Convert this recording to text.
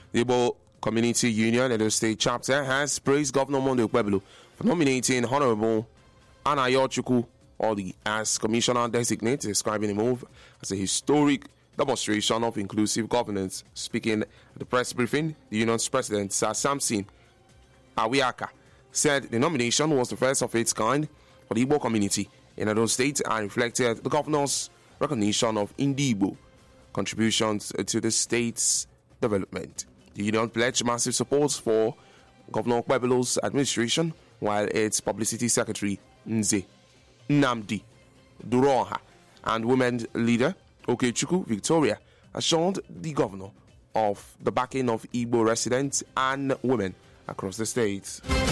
The Igbo Community Union Edo State Chapter has praised Governor Monday Okpebholo for nominating Honorable Anayochukwu Oli as Commissioner Designate, describing the move as a historic demonstration of inclusive governance. Speaking at the press briefing, the union's president, Sir Samson Awiaka, said the nomination was the first of its kind for the Igbo community in Edo State and reflected the governor's recognition of Igbo contributions to the state's development. The union pledged massive support for Governor Okpebholo's administration, while its publicity secretary, Nze Nnamdi Duroha, and women leader, Okechukwu Victoria, assured the governor of the backing of Igbo residents and women across the state.